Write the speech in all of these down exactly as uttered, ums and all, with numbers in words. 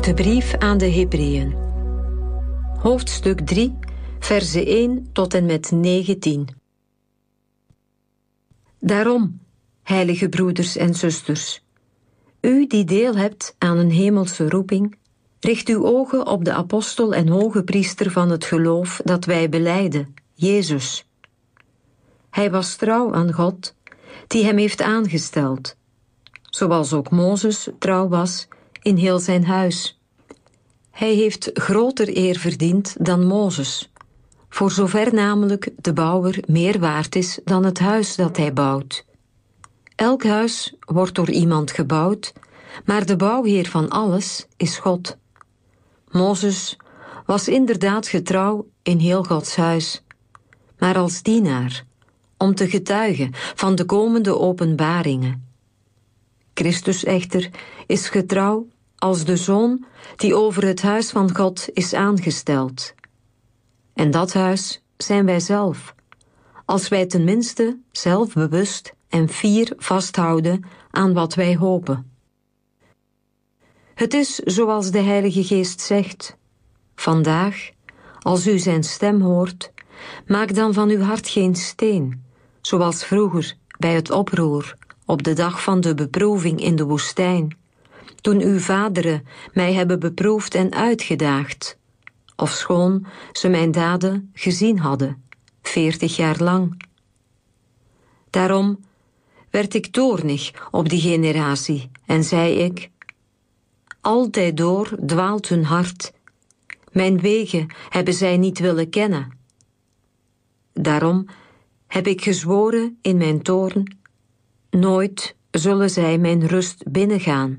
De brief aan de Hebreeën. Hoofdstuk drie, verzen één tot en met negentien. Daarom, heilige broeders en zusters, u die deel hebt aan een hemelse roeping, richt uw ogen op de apostel en hoge priester van het geloof dat wij belijden, Jezus. Hij was trouw aan God, die hem heeft aangesteld, zoals ook Mozes trouw was in heel zijn huis. Hij heeft groter eer verdiend dan Mozes, voor zover namelijk de bouwer meer waard is dan het huis dat hij bouwt. Elk huis wordt door iemand gebouwd, maar de bouwheer van alles is God. Mozes was inderdaad getrouw in heel Gods huis, maar als dienaar, om te getuigen van de komende openbaringen. Christus echter is getrouw als de Zoon die over het huis van God is aangesteld. En dat huis zijn wij zelf, als wij tenminste zelfbewust en fier vasthouden aan wat wij hopen. Het is zoals de Heilige Geest zegt: vandaag, als u zijn stem hoort, maak dan van uw hart geen steen, zoals vroeger bij het oproer op de dag van de beproeving in de woestijn, toen uw vaderen mij hebben beproefd en uitgedaagd, ofschoon ze mijn daden gezien hadden, veertig jaar lang. Daarom werd ik toornig op die generatie en zei ik: altijd door dwaalt hun hart, mijn wegen hebben zij niet willen kennen. Daarom heb ik gezworen in mijn toorn: nooit zullen zij mijn rust binnengaan.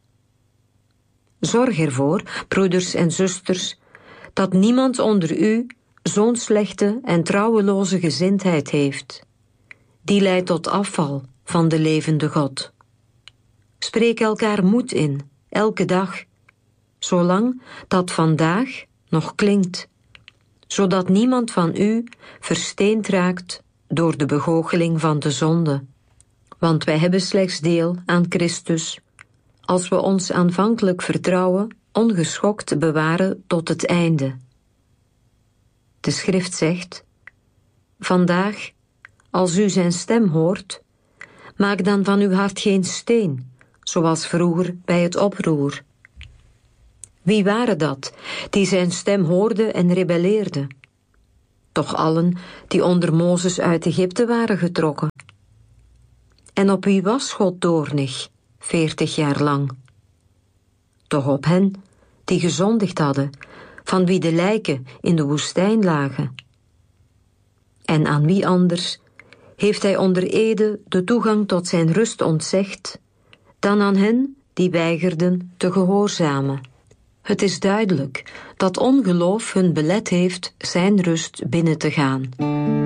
Zorg ervoor, broeders en zusters, dat niemand onder u zo'n slechte en trouweloze gezindheid heeft. Die leidt tot afval van de levende God. Spreek elkaar moed in, elke dag, zolang dat vandaag nog klinkt, zodat niemand van u versteend raakt door de begoocheling van de zonde. Want wij hebben slechts deel aan Christus, als we ons aanvankelijk vertrouwen ongeschokt bewaren tot het einde. De schrift zegt: vandaag, als u zijn stem hoort, maak dan van uw hart geen steen, zoals vroeger bij het oproer. Wie waren dat, die zijn stem hoorden en rebelleerden? Toch allen die onder Mozes uit Egypte waren getrokken. En op wie was God toornig, veertig jaar lang? Toch op hen die gezondigd hadden, van wie de lijken in de woestijn lagen. En aan wie anders heeft hij onder ede de toegang tot zijn rust ontzegd, dan aan hen die weigerden te gehoorzamen. Het is duidelijk dat ongeloof hun belet heeft zijn rust binnen te gaan.